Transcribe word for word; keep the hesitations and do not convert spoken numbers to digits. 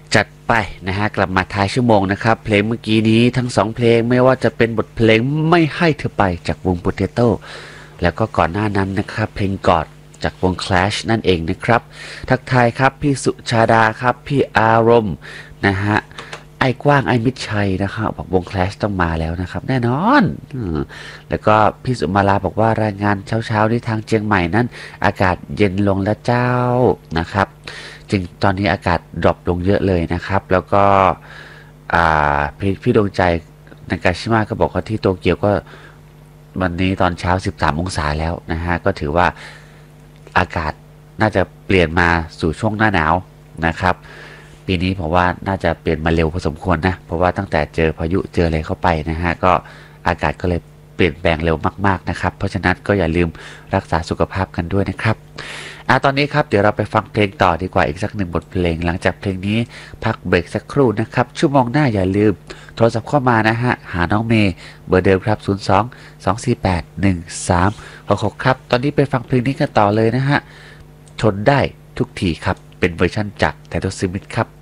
จัดไปนะฮะกลับมาท้ายชั่วโมงนะครับเพลงเมื่อกี้นี้ทั้งสองเพลงไม่ว่าจะเป็นบทเพลงไม่ให้เธอไปจากวง Potato แล้วก็ก่อนหน้านั้นนะครับเพลงกอดจากวง Clash นั่นเองนะครับทักทายครับพี่สุชาดาครับพี่อารมณ์นะฮะไอ้กว้างไอ้มิตรชัยนะครับบอกวง Clash ต้องมาแล้วนะครับแน่นอนแล้วก็พี่สุมาลาบอกว่ารายงานเช้าๆนี้ทางเชียงใหม่นั้นอากาศเย็นลงแล้วเจ้านะครับจริงตอนนี้อากาศดรอปลงเยอะเลยนะครับแล้วก็พี่พี่ดวงใจนากาชิมะก็บอกว่าที่โตเกียวก็วันนี้ตอนเช้าสิบสามองศาแล้วนะฮะก็ถือว่าอากาศน่าจะเปลี่ยนมาสู่ช่วงหน้าหนาวนะครับปีนี้ผมว่าน่าจะเปลี่ยนมาเร็วพอสมควรนะเพราะว่าตั้งแต่เจอพายุเจออะไรเข้าไปนะฮะก็อากาศก็เลยเปลี่ยนแปลงเร็วมากๆนะครับเพราะฉะนั้นก็อย่าลืมรักษาสุขภาพกันด้วยนะครับอ่ะตอนนี้ครับเดี๋ยวเราไปฟังเพลงต่อดีกว่าอีกสักหนึ่งบทเพลงหลังจากเพลงนี้พักเบรกสักครู่นะครับชั่วโมงหน้าอย่าลืมโทรศัพท์เข้ามานะฮะหาน้องเมย์เบอร์เดิมครับศูนย์ สอง สอง สี่ แปด หนึ่ง สาม หก หกครับตอนนี้ไปฟังเพลงนี้กันต่อเลยนะฮะทนได้ทุกทีครับเป็นเวอร์ชั่นจากไททอลสมิธครับ